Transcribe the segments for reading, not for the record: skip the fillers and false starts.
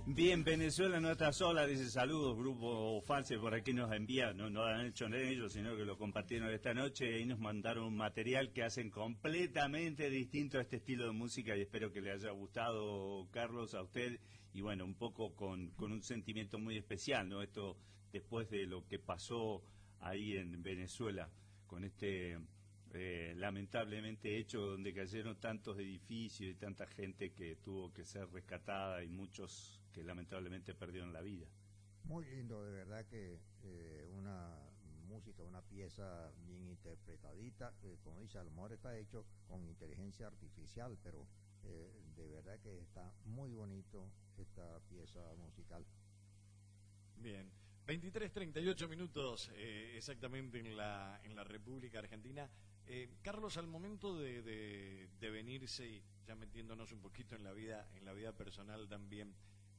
Bien, Venezuela no está sola, dice saludos, grupo False, por aquí nos envía, no lo han hecho ellos, sino que lo compartieron esta noche y nos mandaron un material que hacen completamente distinto a este estilo de música y espero que le haya gustado, Carlos, a usted, y bueno, un poco con un sentimiento muy especial, ¿no? Esto después de lo que pasó ahí en Venezuela, con este lamentablemente hecho donde cayeron tantos edificios y tanta gente que tuvo que ser rescatada y muchos que lamentablemente perdieron la vida. Muy lindo, de verdad que una música, una pieza bien interpretadita, como dice, a lo mejor está hecho con inteligencia artificial, pero de verdad que está muy bonito esta pieza musical. Bien, 23:38 minutos exactamente en la República Argentina. Carlos, al momento de venirse y ya metiéndonos un poquito en la vida personal también,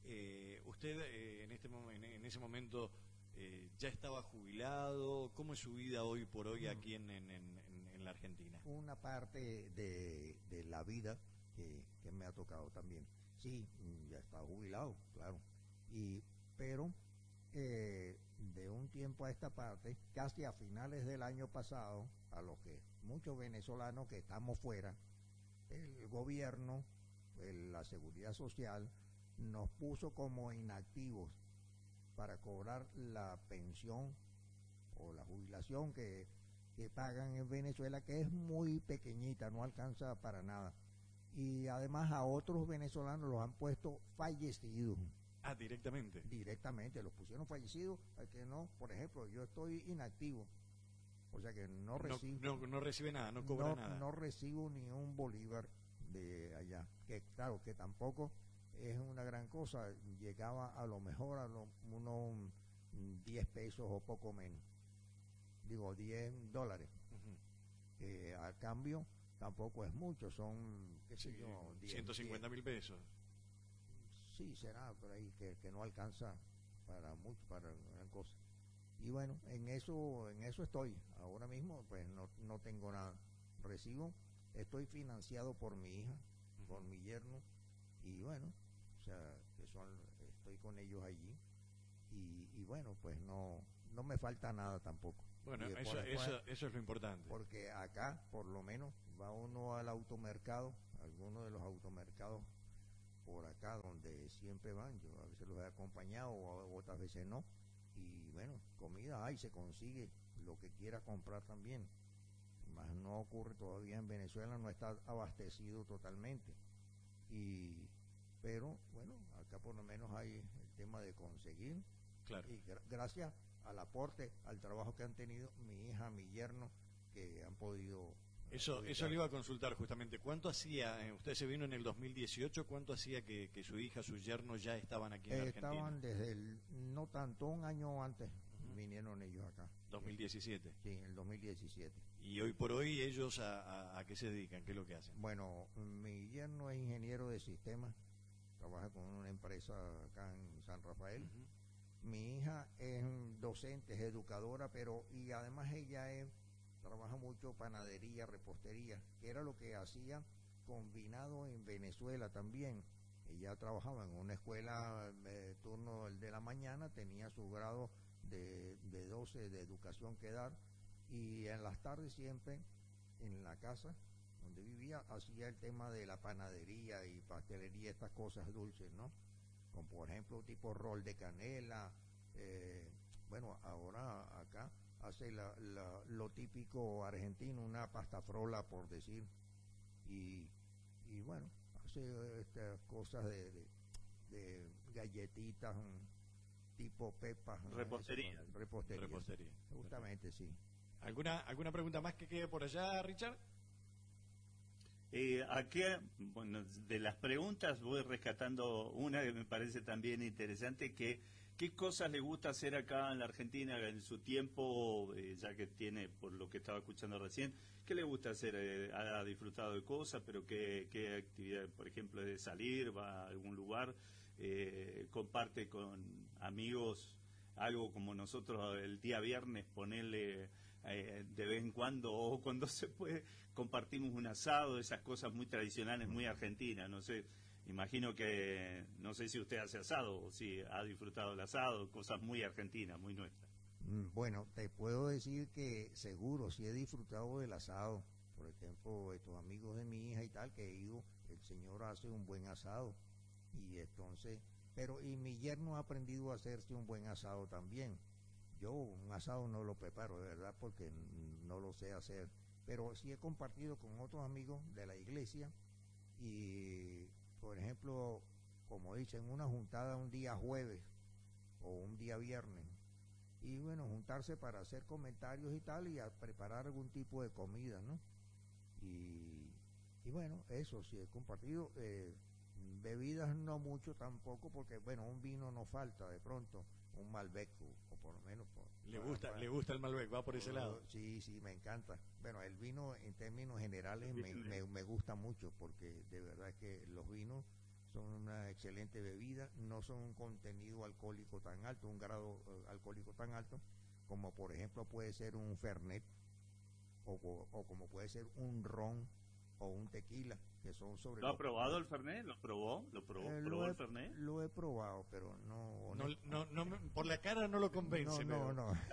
usted en ese momento ya estaba jubilado. ¿Cómo es su vida hoy por hoy aquí en la Argentina? Una parte de la vida que me ha tocado también. Sí, ya estaba jubilado, claro. Pero de un tiempo a esta parte, casi a finales del año pasado, a los que muchos venezolanos que estamos fuera, el gobierno, la seguridad social, nos puso como inactivos para cobrar la pensión o la jubilación que pagan en Venezuela, que es muy pequeñita, no alcanza para nada. Y además a otros venezolanos los han puesto fallecidos. Ah, directamente. Directamente, los pusieron fallecidos, que no, por ejemplo, yo estoy inactivo, o sea que no recibo. No recibe nada, no cobra nada. No recibo ni un bolívar de allá, que claro, que tampoco es una gran cosa, llegaba a lo mejor a unos 10 pesos o poco menos, digo $10. Al cambio tampoco es mucho, son, qué sé yo, 150.000 pesos. Sí, será por ahí, que no alcanza para mucho, para gran cosa. Y bueno, en eso estoy. Ahora mismo pues no tengo nada. Estoy financiado por mi hija, por mi yerno, y bueno, o sea, estoy con ellos allí. Y bueno, pues no me falta nada tampoco. Bueno, eso es lo importante. Porque acá, por lo menos, va uno al automercado, alguno de los automercados por acá donde siempre van, yo a veces los he acompañado o otras veces no, y bueno, comida hay, se consigue lo que quiera comprar también, más no ocurre todavía en Venezuela, no está abastecido totalmente, pero bueno, acá por lo menos hay el tema de conseguir, claro. Y gracias al aporte, al trabajo que han tenido mi hija, mi yerno, que han podido... Eso le iba a consultar justamente. ¿Cuánto hacía, usted se vino en el 2018, cuánto hacía que su hija, su yerno ya estaban aquí en Argentina? Estaban desde no tanto, un año antes vinieron ellos acá. 2017. Sí, en el 2017. ¿Y hoy por hoy ellos a qué se dedican? ¿Qué es lo que hacen? Bueno, mi yerno es ingeniero de sistemas, trabaja con una empresa acá en San Rafael. Mi hija es docente, es educadora, y además ella trabaja mucho panadería, repostería, que era lo que hacía combinado en Venezuela también. Ella trabajaba en una escuela turno de la mañana, tenía su grado de 12 de educación que dar, y en las tardes siempre en la casa donde vivía hacía el tema de la panadería y pastelería, estas cosas dulces, ¿no? Como por ejemplo tipo rol de canela, bueno, ahora acá hace lo típico argentino, una pasta frola por decir, y bueno, hace estas cosas de galletitas tipo pepas, repostería. Repostería, justamente. Perfecto. Sí. ¿Alguna pregunta más que quede por allá, Richard? Aquí, bueno, de las preguntas voy rescatando una que me parece también interesante, que ¿qué cosas le gusta hacer acá en la Argentina en su tiempo, ya que tiene, por lo que estaba escuchando recién, qué le gusta hacer? ¿Ha disfrutado de cosas, pero qué actividad, por ejemplo, de salir, va a algún lugar, comparte con amigos, algo como nosotros el día viernes, ponerle de vez en cuando o cuando se puede, compartimos un asado, esas cosas muy tradicionales, muy argentinas, no sé, Imagino que, no sé si usted hace asado o si ha disfrutado el asado, cosas muy argentinas, muy nuestras. Bueno, te puedo decir que seguro, sí he disfrutado del asado. Por ejemplo, estos amigos de mi hija y tal, que he ido, el señor hace un buen asado. Y entonces, y mi yerno ha aprendido a hacerse un buen asado también. Yo un asado no lo preparo, de verdad, porque no lo sé hacer. Pero sí he compartido con otros amigos de la iglesia y, por ejemplo, como dicen, una juntada un día jueves o un día viernes. Y bueno, juntarse para hacer comentarios y tal y a preparar algún tipo de comida, ¿no? Y, y bueno, eso sí he compartido. Bebidas no mucho tampoco, porque bueno, un vino no falta de pronto, un Malbec, o por lo menos. Le gusta el Malbec, va por ese lado. Sí, sí, me encanta. Bueno, el vino en términos generales me gusta mucho, porque de verdad que los vinos son una excelente bebida, no son un contenido alcohólico tan alto, un grado alcohólico tan alto, como por ejemplo puede ser un Fernet, o como puede ser un ron o un tequila, que son sobre ¿Lo ha probado el Fernet? ¿Lo probó? ¿Probó el Fernet? Lo he probado, pero por la cara no lo convence. No,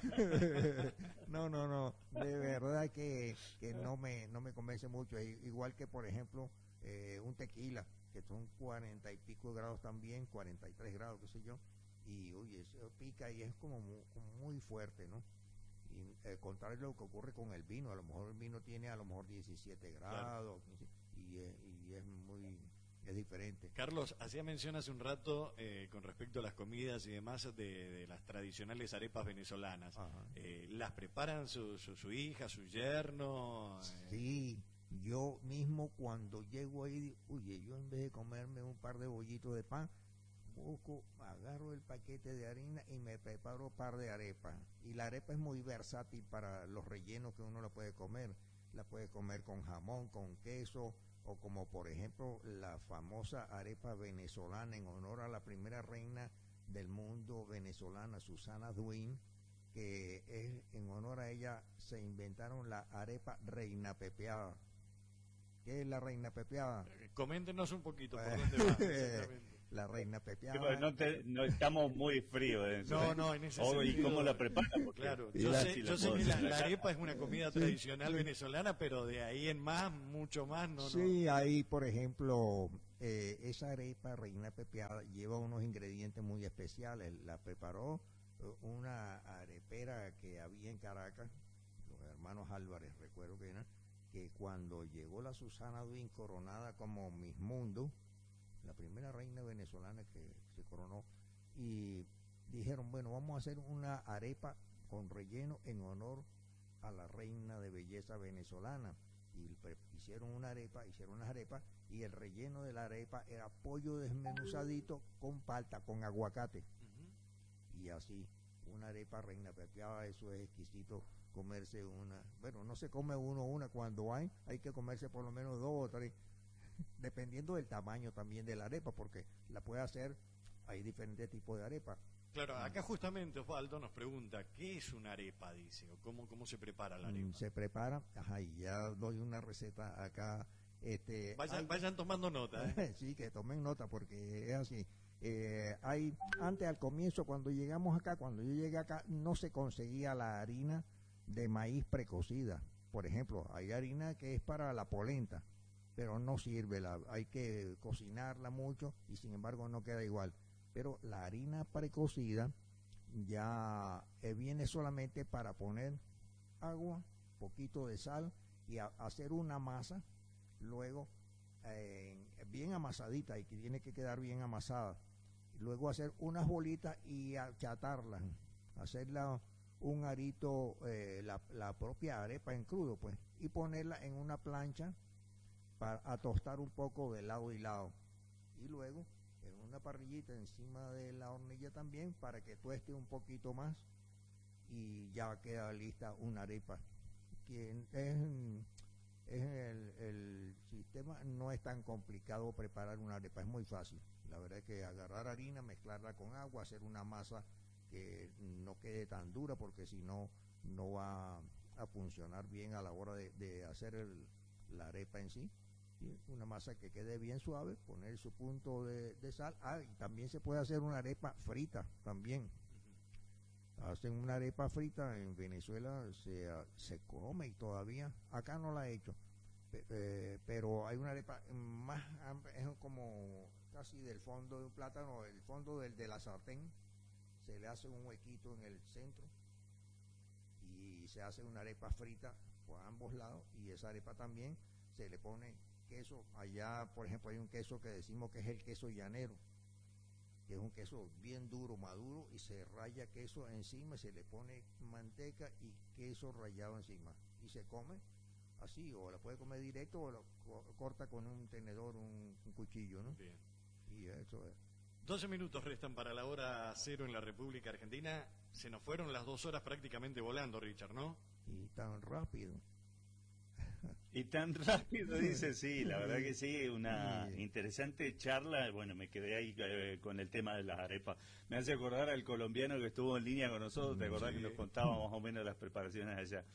no, de verdad que no me convence mucho. Igual que, por ejemplo, un tequila, que son 40 y pico de grados también, 43 grados, qué sé yo, y oye, eso pica y es como muy fuerte, ¿no? Y contrario a lo que ocurre con el vino, a lo mejor el vino tiene a lo mejor 17 grados, claro. y es diferente. Carlos, hacía mención hace un rato con respecto a las comidas y demás de las tradicionales arepas venezolanas. ¿Las preparan su hija, su yerno? Sí, yo mismo cuando llego ahí, oye, yo en vez de comerme un par de bollitos de pan, agarro el paquete de harina y me preparo un par de arepas. Y la arepa es muy versátil para los rellenos que uno la puede comer. La puede comer con jamón, con queso, o como por ejemplo la famosa arepa venezolana en honor a la primera reina del mundo venezolana, Susana Duin, que es en honor a ella se inventaron la arepa reina pepeada. ¿Qué es la reina pepeada? Coméntenos un poquito por dónde va exactamente. La reina pepeada. No estamos muy fríos en eso. No, en ese sentido. ¿Y cómo la preparan? Claro, yo sé que la arepa es una comida tradicional venezolana, pero de ahí en más, mucho más, ¿no? Sí, ahí, por ejemplo, esa arepa reina pepeada lleva unos ingredientes muy especiales. La preparó una arepera que había en Caracas, los hermanos Álvarez, recuerdo que eran, que cuando llegó la Susana Duin coronada como Miss Mundo, la primera reina venezolana que se coronó, y dijeron, bueno, vamos a hacer una arepa con relleno en honor a la reina de belleza venezolana. Y hicieron unas arepas, y el relleno de la arepa era pollo desmenuzadito con palta, con aguacate. Y así, una arepa reina pepeada, eso es exquisito, comerse una. Bueno, no se come una cuando hay que comerse por lo menos 2 o 3. Dependiendo del tamaño también de la arepa, porque la puede hacer, hay diferentes tipos de arepa. Claro, acá justamente Osvaldo nos pregunta, ¿qué es una arepa? Dice, o cómo se prepara la arepa. Se prepara, y ya doy una receta acá. Vayan tomando nota. Sí, que tomen nota, porque es así. Antes, al comienzo, cuando yo llegué acá, no se conseguía la harina de maíz precocida. Por ejemplo, hay harina que es para la polenta, pero no sirve, hay que cocinarla mucho y sin embargo no queda igual. Pero la harina precocida ya viene solamente para poner agua, poquito de sal y hacer una masa, luego bien amasadita, y que tiene que quedar bien amasada. Luego hacer unas bolitas y achatarlas, hacerla un arito, la propia arepa en crudo, pues, y ponerla en una plancha a tostar un poco de lado y lado, y luego en una parrillita encima de la hornilla también para que tueste un poquito más, y ya queda lista una arepa. Que el sistema no es tan complicado preparar una arepa, es muy fácil. La verdad es que agarrar harina, mezclarla con agua, hacer una masa que no quede tan dura, porque si no, no va a funcionar bien a la hora de hacer la arepa en sí. ¿sí? Una masa que quede bien suave, poner su punto de sal. Y también se puede hacer una arepa frita también. Hacen una arepa frita en Venezuela, se come y todavía, acá no la he hecho, pero hay una arepa más amplia, es como casi del fondo de un plátano, el fondo de la sartén, se le hace un huequito en el centro y se hace una arepa frita por ambos lados, y esa arepa también se le pone queso. Allá, por ejemplo, hay un queso que decimos que es el queso llanero, que es un queso bien duro, maduro, y se raya queso encima, se le pone manteca y queso rallado encima, y se come así, o la puede comer directo, o lo corta con un tenedor, un cuchillo, ¿no? Bien. Y eso es. 12 minutos restan para la hora cero en la República Argentina. Se nos fueron las 2 horas prácticamente volando, Richard, ¿no? Y tan rápido. Y tan rápido, dice, sí, la verdad que sí, una interesante charla. Bueno, me quedé ahí con el tema de las arepas. Me hace acordar al colombiano que estuvo en línea con nosotros, ¿te acordás que nos contaba más o menos las preparaciones allá?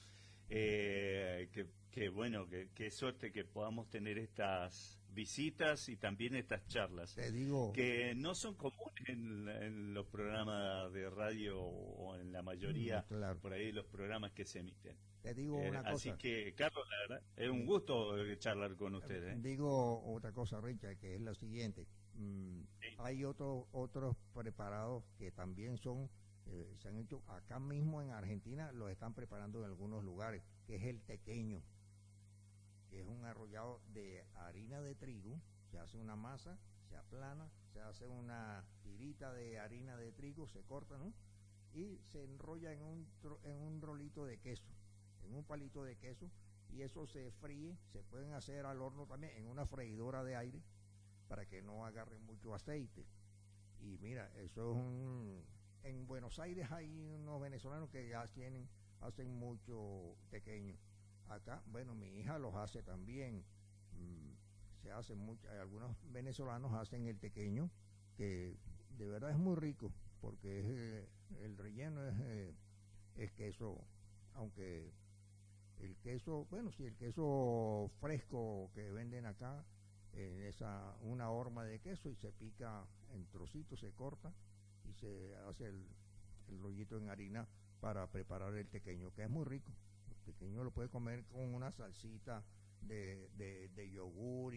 Que bueno, que suerte que podamos tener estas visitas y también estas charlas. Te digo, que no son comunes en los programas de radio o en la mayoría, claro. Por ahí los programas que se emiten. Te digo una cosa. Así que, Carlos, la verdad, es un gusto charlar con ustedes. Digo otra cosa, Richard, que es lo siguiente. Sí. Hay otros preparados que también se han hecho acá mismo en Argentina, los están preparando en algunos lugares, que es el tequeño, que es un arrollado de harina de trigo. Se hace una masa, se aplana, se hace una tirita de harina de trigo, se corta, ¿no? Y se enrolla en un rolito de queso, en un palito de queso, y eso se fríe. Se pueden hacer al horno también, en una freidora de aire, para que no agarre mucho aceite. Y mira, eso es en Buenos Aires hay unos venezolanos que ya hacen mucho tequeño. Acá, bueno, mi hija los hace también. Se hace mucho, algunos venezolanos hacen el tequeño, que de verdad es muy rico, porque el relleno es queso, aunque el queso, bueno, sí, el queso fresco que venden acá, una horma de queso, y se pica en trocitos, se corta y se hace el rollito en harina para preparar el tequeño, que es muy rico. El tequeño lo puede comer con una salsita de yogur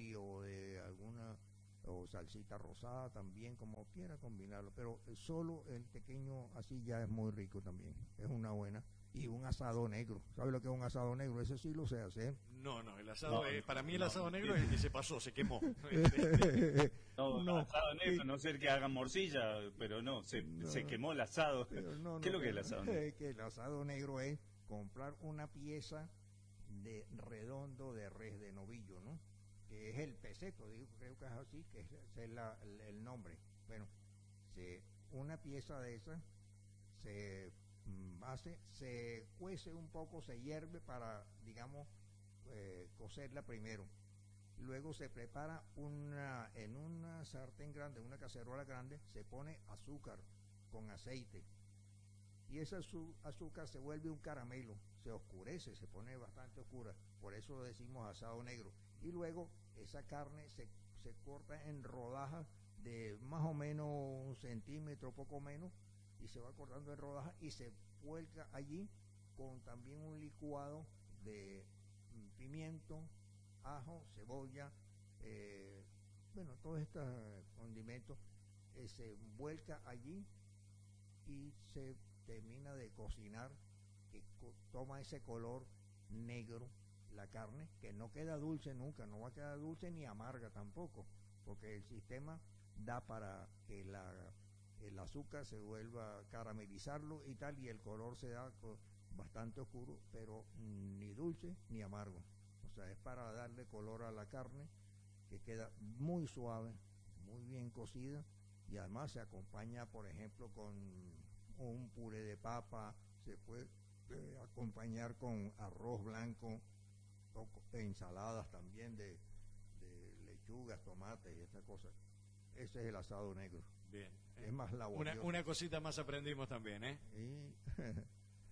o salsita rosada también, como quiera combinarlo, pero solo el tequeño así ya es muy rico también, es una buena. Y un asado negro, ¿sabes lo que es un asado negro? Ese sí lo sé hacer. No, el asado, para mí el asado negro es el que se pasó, se quemó. No, asado negro, no ser que hagan morcilla, pero se quemó el asado. ¿Qué es lo que es el asado negro? Que el asado negro es comprar una pieza de redondo de res, de novillo, ¿no? Que es el peseto, creo que es así, que es el nombre. Bueno, una pieza de esa se cuece un poco, se hierve para, digamos, cocerla primero. Luego se prepara en una sartén grande, una cacerola grande, se pone azúcar con aceite. Y ese azúcar se vuelve un caramelo, se oscurece, se pone bastante oscura, por eso decimos asado negro. Y luego esa carne se corta en rodajas de más o menos 1 centímetro, poco menos, y se va cortando en rodajas y se vuelca allí con también un licuado de pimiento, ajo, cebolla, bueno, todos estos condimentos, se vuelca allí y se termina de cocinar, que toma ese color negro la carne, que no queda dulce nunca, no va a quedar dulce ni amarga tampoco, porque el sistema da para que el azúcar se vuelva a caramelizarlo y tal, y el color se da bastante oscuro, pero ni dulce ni amargo. O sea, es para darle color a la carne, que queda muy suave, muy bien cocida, y además se acompaña, por ejemplo, con un puré de papa, se puede acompañar con arroz blanco, o ensaladas también de lechugas, tomates y estas cosas. Ese es el asado negro. Bien. Es más laborioso. Una cosita más aprendimos también, ¿eh?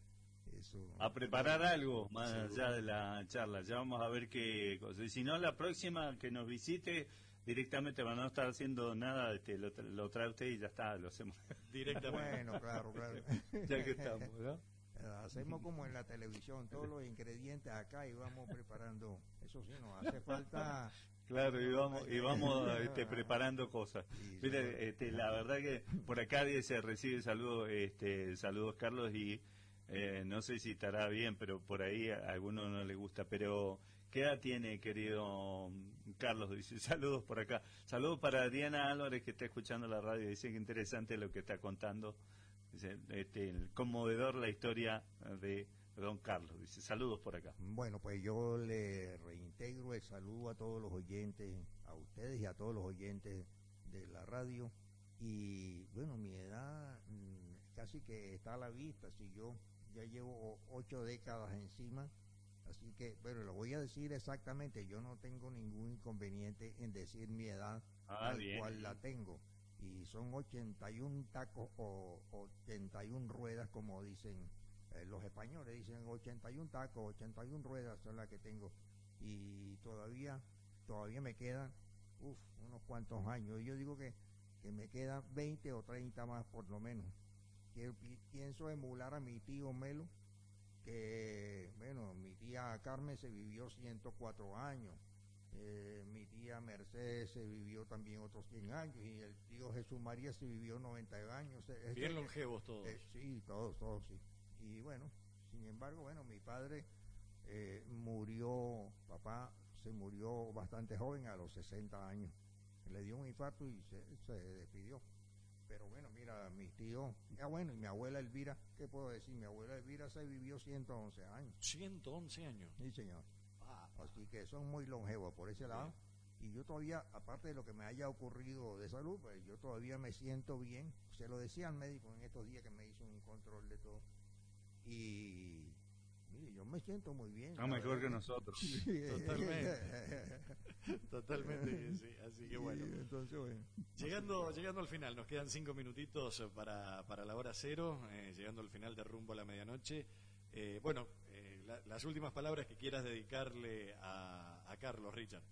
Eso. A preparar algo más Seguro. allá de la charla. Ya vamos a ver qué cosa. Y si no, la próxima que nos visite, directamente para no estar haciendo nada, lo trae usted y ya está, lo hacemos. Directamente. Bueno, claro, claro. Ya que estamos, ¿no? Hacemos como en la televisión, todos los ingredientes acá y vamos preparando. Eso sí, nos hace falta. Claro, y vamos preparando cosas. Sí, Mire, la verdad que por acá se recibe saludos, saludos Carlos, y no sé si estará bien, pero por ahí a alguno no le gusta. Pero, ¿qué edad tiene, querido Carlos? Dice, saludos por acá. Saludos para Diana Álvarez, que está escuchando la radio. Dice que interesante lo que está contando. Dice, conmovedor la historia de don Carlos. Dice, saludos por acá. Bueno, pues yo le reintegro el saludo a todos los oyentes, a ustedes y a todos los oyentes de la radio. Y bueno, mi edad casi que está a la vista. Si yo ya llevo 8 décadas encima, así que, bueno, lo voy a decir exactamente. Yo no tengo ningún inconveniente en decir mi edad tal bien. cual la tengo. Y son 81 tacos o 81 ruedas, como dicen los españoles, dicen 81 tacos, 81 ruedas son las que tengo. Y todavía me quedan unos cuantos años. Yo digo que me quedan 20 o 30 más por lo menos. Que pienso emular a mi tío Melo, que, bueno, mi tía Carmen se vivió 104 años. Mi tía Mercedes se vivió también otros 100 años y el tío Jesús María se vivió 90 años. Bien longevos todos. Sí, todos, sí. Y bueno, sin embargo, bueno, mi padre papá se murió bastante joven, a los 60 años. Le dio un infarto y se despidió. Pero bueno, mira, mis tíos, bueno, y mi abuela Elvira, ¿qué puedo decir? Mi abuela Elvira se vivió 111 años. 111 años. Sí, señor. Así que son muy longevos por ese lado. Y yo todavía, aparte de lo que me haya ocurrido de salud, pues yo todavía me siento bien. Se lo decía al médico en estos días que me hizo un control de todo. Y mire, yo me siento muy bien. No, mejor que nosotros. Totalmente. Totalmente que sí. Así que bueno. Sí, entonces, bueno. Llegando al final, nos quedan 5 minutitos para la hora cero, llegando al final de Rumbo a la Medianoche. Las últimas palabras que quieras dedicarle a Carlos, Richard.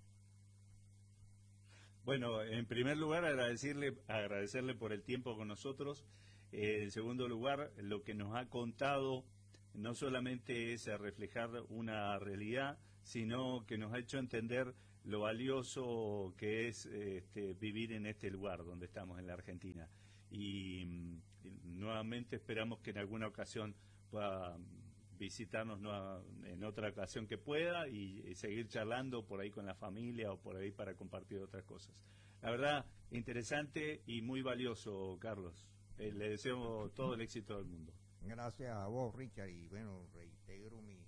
Bueno, en primer lugar agradecerle por el tiempo con nosotros. En segundo lugar, lo que nos ha contado no solamente es reflejar una realidad, sino que nos ha hecho entender lo valioso que es vivir en este lugar donde estamos, en la Argentina. Y nuevamente esperamos que en alguna ocasión pueda visitarnos en otra ocasión que pueda y seguir charlando por ahí con la familia o por ahí para compartir otras cosas. La verdad, interesante y muy valioso, Carlos. Le deseo todo el éxito del mundo. Gracias a vos, Richard, y bueno, reintegro mi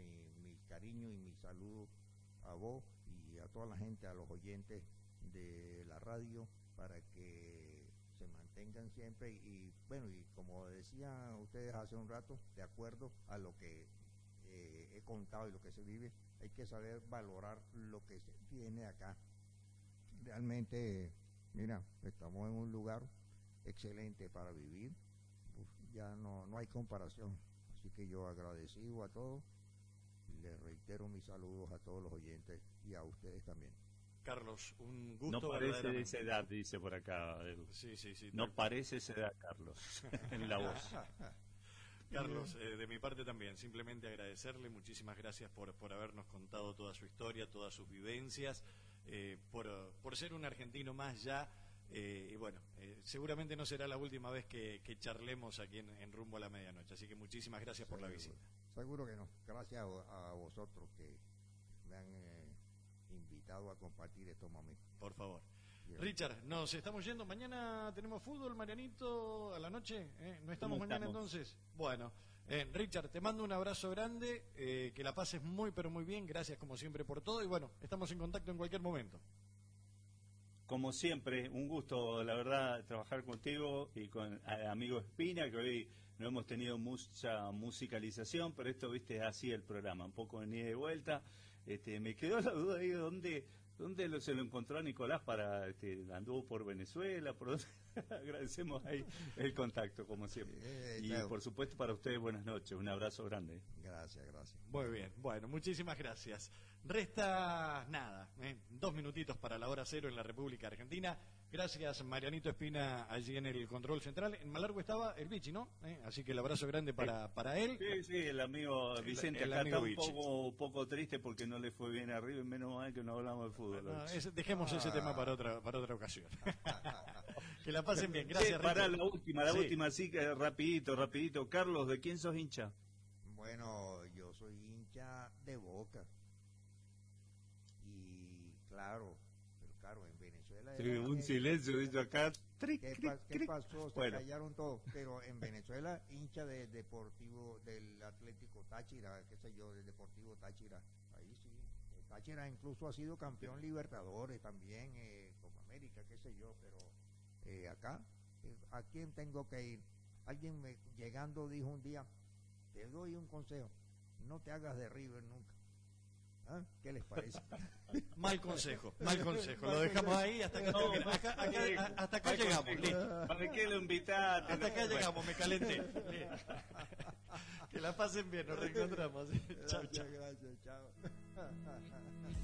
cariño y mi saludo a vos y a toda la gente, a los oyentes de la radio, para que se mantengan siempre y bueno, y como decían ustedes hace un rato, de acuerdo a lo que he contado y lo que se vive, hay que saber valorar lo que se tiene acá. Realmente, mira, estamos en un lugar excelente para vivir. Ya no hay comparación, así que yo agradecido a todos, les reitero mis saludos a todos los oyentes y a ustedes también. Carlos, un gusto. No parece de esa edad, dice por acá. Sí. No parece esa edad, Carlos, en la voz. Carlos, de mi parte también, simplemente agradecerle, muchísimas gracias por habernos contado toda su historia, todas sus vivencias, por ser un argentino más ya. Y bueno, seguramente no será la última vez que charlemos aquí en Rumbo a la Medianoche, así que muchísimas gracias por la visita. Seguro que no, gracias a vosotros que me han invitado a compartir estos momentos. Por favor. Bien. Richard, nos estamos yendo, mañana tenemos fútbol, Marianito, a la noche, ¿no estamos mañana entonces? Bueno, Richard, te mando un abrazo grande, que la pases muy pero muy bien, gracias como siempre por todo y bueno, estamos en contacto en cualquier momento. Como siempre, un gusto, la verdad, trabajar contigo y con el amigo Espina, que hoy no hemos tenido mucha musicalización, pero esto, viste, es así el programa, un poco de ida y vuelta. Me quedó la duda ahí de dónde ¿Dónde se lo encontró a Nicolás para anduvo por Venezuela? ¿Por dónde? Agradecemos ahí el contacto, como siempre. Y por supuesto para ustedes, buenas noches. Un abrazo grande. Gracias, gracias. Muy bien, bueno, muchísimas gracias. Resta nada, 2 minutitos para la hora cero en la República Argentina. Gracias, Marianito Espina, allí en el control central. En Malargüe estaba el Vichy, ¿no? Así que el abrazo grande para él. Sí, el amigo Vicente. El acá amigo está Vichy. un poco triste porque no le fue bien arriba y menos mal que no hablamos de fútbol. No, dejemos ese tema para otra ocasión. Que la pasen bien, gracias. Para Rico. la última, sí, que rapidito. Carlos, ¿de quién sos hincha? Bueno, yo soy hincha de Boca. Y claro, en Venezuela... Un silencio, dicho acá. ¿Qué pasó? Se Bueno. callaron todos. Pero en Venezuela, hincha de Deportivo, del Atlético Táchira, qué sé yo, del Deportivo Táchira. Ahí sí. Táchira incluso ha sido campeón Libertadores también, Copa América, qué sé yo, pero acá, ¿a quién tengo que ir? Alguien llegando dijo un día, te doy un consejo, no te hagas de River nunca. ¿Ah? ¿Qué les parece? Mal consejo. Lo dejamos ahí hasta acá llegamos. Listo. ¿Para qué lo invitaste? Hasta acá llegamos, me calenté. Que la pasen bien, nos reencontramos. Chao, chao. Gracias, chao.